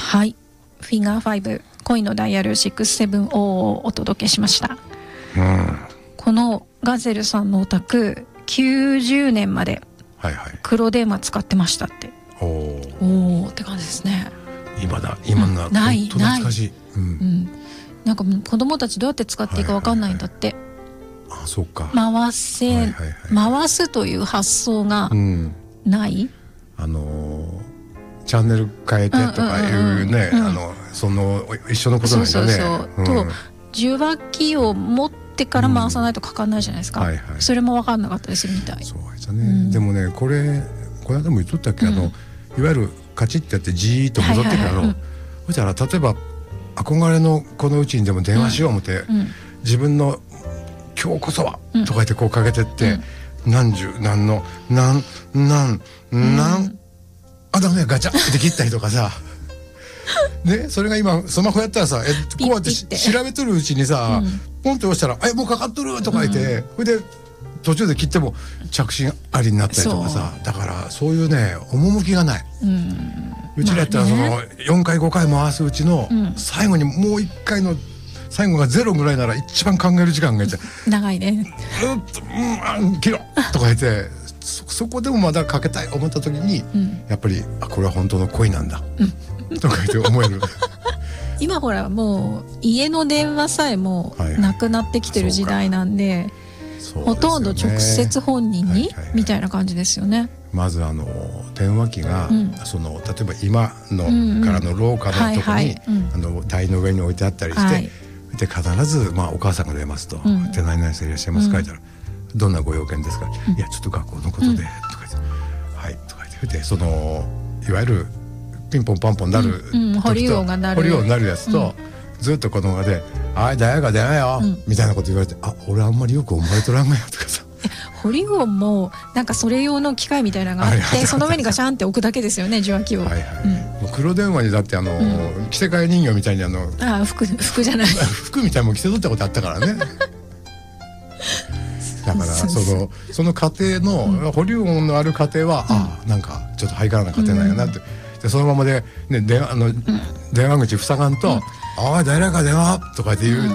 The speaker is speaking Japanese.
はい、フィンガー5恋のダイヤル670をお届けしました、このガゼルさんのお宅90年まで黒電話使ってましたって、おーって感じですね。 今のない本当懐かしい、 なんか子供たちどうやって使っていいか分かんないんだって、 あ、そうか、 回すという発想がない、 チャンネル変えてとかいうね、その一緒のことなんだよね。 と受話器を持ってから回さないとかかんないじゃないですか、それも分かんなかったりするみたい。 そうですね、でもねこれ間も言っとったっけ、いわゆるカチッてやってじーっと戻ってからの、そしたら例えば憧れのこのうちにでも電話しよう思って、自分の今日こそはとか言ってこうかけてって、何十何の何あ、ダメだガチャって切ったりとかさね、それが今スマホやったらさ、こうやって調べとるうちにさ、ポンって押したら「もうかかっとる!」とか言って、それで途中で切っても着信ありになったりとかさ、だからそういうね趣がない。うちらやったらその4回5回回すうちの最後にもう1回の最後が0ぐらいなら一番考える時間が長いね。 切ろとか言ってそこでもまだかけたい思った時に、やっぱりこれは本当の恋なんだ、とか言って思える今ほらもう家の電話さえもなくなってきてる時代なんで、ほとんど直接本人にみたいな感じですよね。まず電話機が、その例えば今のからの廊下のとこに台の上に置いてあったりして、で必ずお母さんが出ますと「で何々さんいらっしゃいますか?」って言ったら「どんなご用件ですか?」「いやちょっと学校のことで」とか言って「はい」とか言ってそのいわゆるピンポンパンポンなる保留音がなるやつと、ずっと子供がで「はい誰やか電話よ」みたいなこと言われて「あ、俺あんまりよく覚えとらんがよ」とかさ。 保留音もなんかそれ用の機械みたいなのがあって、その上にガシャンって置くだけですよね、受話器を。黒電話にだって着せ替え人形みたいに服じゃない服みたいも着せとったことあったからねだからその家庭の保留音のある家庭は、なんかちょっとハイカラな家庭なんやなって、でそのままで、電話口塞がんと「おい誰か電話」とかって言う